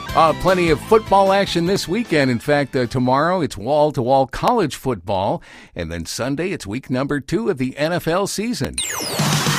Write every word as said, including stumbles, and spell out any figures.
Uh, plenty of football action this weekend. In fact, uh, tomorrow it's wall-to-wall college football. And then Sunday, it's week number two of the N F L season.